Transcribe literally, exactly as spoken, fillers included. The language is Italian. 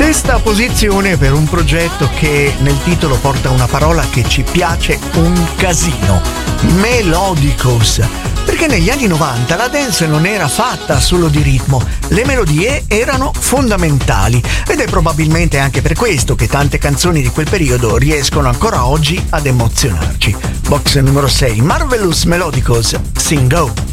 Sesta posizione per un progetto che nel titolo porta una parola che ci piace un casino: Melodicos. Perché negli anni novanta la dance non era fatta solo di ritmo, le melodie erano fondamentali ed è probabilmente anche per questo che tante canzoni di quel periodo riescono ancora oggi ad emozionarci. Box numero sei, Marvelous Melodicos, Sing Go.